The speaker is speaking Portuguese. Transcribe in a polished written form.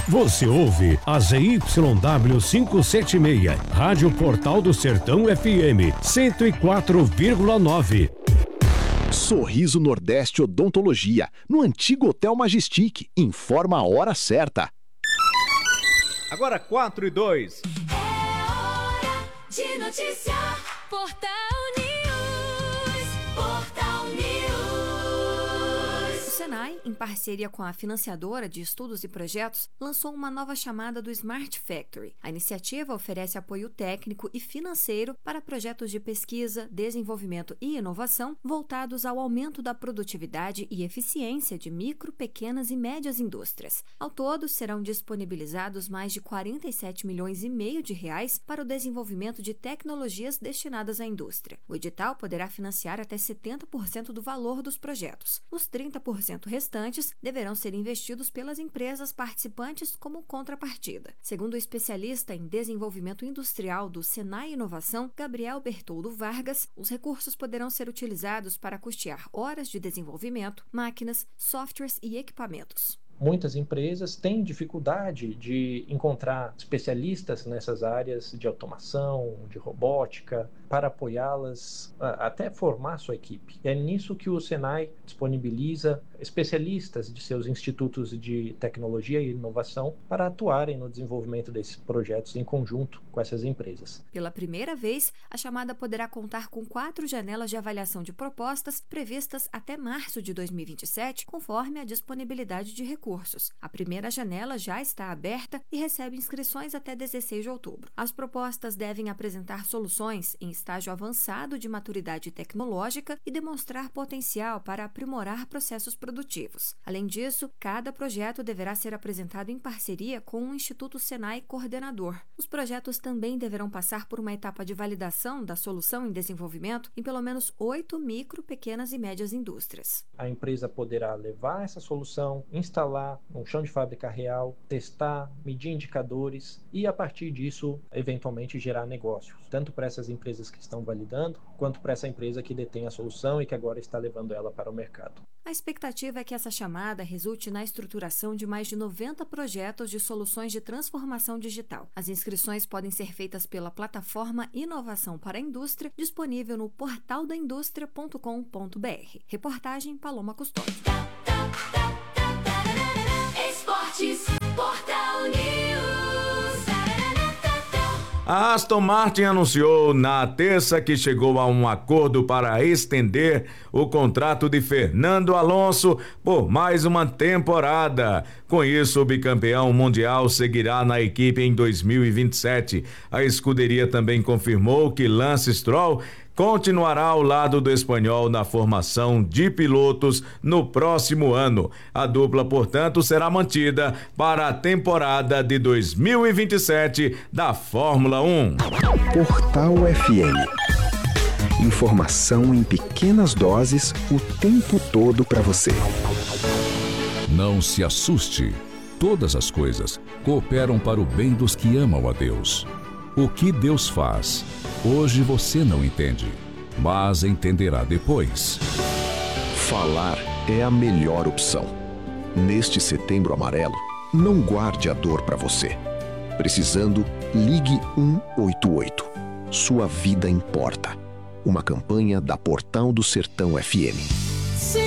Você ouve a ZYW 576, Rádio Portal do Sertão FM 104,9. Sorriso Nordeste Odontologia, no antigo Hotel Majestic. Informa a hora certa. Agora 4:02. É hora de noticiar. Portal News. Portal News. O Senai, em parceria com a financiadora de estudos e projetos, lançou uma nova chamada do Smart Factory. A iniciativa oferece apoio técnico e financeiro para projetos de pesquisa, desenvolvimento e inovação voltados ao aumento da produtividade e eficiência de micro, pequenas e médias indústrias. Ao todo, serão disponibilizados mais de 47 milhões e meio de reais para o desenvolvimento de tecnologias destinadas à indústria. O edital poderá financiar até 70% do valor dos projetos. Os 30% restantes deverão ser investidos pelas empresas participantes como contrapartida. Segundo o especialista em desenvolvimento industrial do Senai Inovação, Gabriel Bertoldo Vargas, os recursos poderão ser utilizados para custear horas de desenvolvimento, máquinas, softwares e equipamentos. Muitas empresas têm dificuldade de encontrar especialistas nessas áreas de automação, de robótica, para apoiá-las, até formar sua equipe. É nisso que o Senai disponibiliza especialistas de seus institutos de tecnologia e inovação para atuarem no desenvolvimento desses projetos em conjunto com essas empresas. Pela primeira vez, a chamada poderá contar com 4 janelas de avaliação de propostas previstas até março de 2027, conforme a disponibilidade de recursos. A primeira janela já está aberta e recebe inscrições até 16 de outubro. As propostas devem apresentar soluções em estágio avançado de maturidade tecnológica e demonstrar potencial para aprimorar processos produtivos. Além disso, cada projeto deverá ser apresentado em parceria com um Instituto Senai coordenador. Os projetos também deverão passar por uma etapa de validação da solução em desenvolvimento em pelo menos 8 micro, pequenas e médias indústrias. A empresa poderá levar essa solução, instalar um chão de fábrica real, testar, medir indicadores e, a partir disso, eventualmente gerar negócios, tanto para essas empresas que estão validando, quanto para essa empresa que detém a solução e que agora está levando ela para o mercado. A expectativa é que essa chamada resulte na estruturação de mais de 90 projetos de soluções de transformação digital. As inscrições podem ser feitas pela plataforma Inovação para a Indústria, disponível no portaldaindustria.com.br. Reportagem Paloma Custódio. Esportes. Portal News. A Aston Martin anunciou na terça que chegou a um acordo para estender o contrato de Fernando Alonso por mais uma temporada. Com isso, o bicampeão mundial seguirá na equipe em 2027. A escuderia também confirmou que Lance Stroll continuará ao lado do espanhol na formação de pilotos no próximo ano. A dupla, portanto, será mantida para a temporada de 2027 da Fórmula 1. Portal FM. Informação em pequenas doses o tempo todo para você. Não se assuste. Todas as coisas cooperam para o bem dos que amam a Deus. O que Deus faz, hoje você não entende, mas entenderá depois. Falar é a melhor opção. Neste Setembro Amarelo, não guarde a dor para você. Precisando, ligue 188. Sua vida importa. Uma campanha da Portal do Sertão FM.